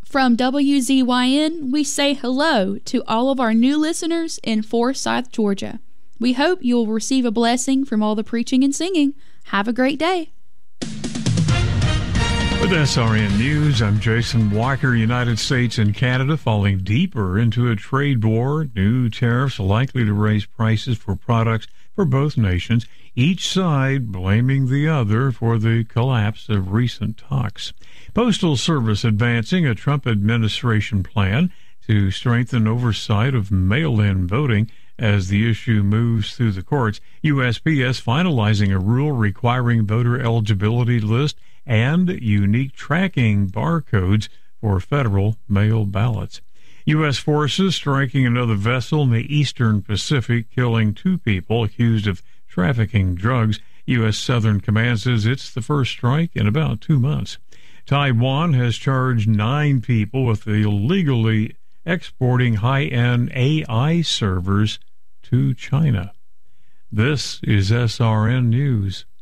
From WZYN, we say hello to all of our new listeners in Forsyth, Georgia. We hope you'll receive a blessing from all the preaching and singing. Have a great day. With SRN News, I'm Jason Walker. United States and Canada falling deeper into a trade war. New tariffs likely to raise prices for products for both nations, each side blaming the other for the collapse of recent talks. Postal Service advancing a Trump administration plan to strengthen oversight of mail-in voting as the issue moves through the courts. USPS finalizing a rule requiring voter eligibility list and unique tracking barcodes for federal mail ballots. U.S. forces striking another vessel in the eastern Pacific, killing 2 people accused of trafficking drugs. U.S. Southern Command says it's the first strike in about 2 months. Taiwan has charged 9 people with illegally exporting high-end AI servers to China. This is SRN News.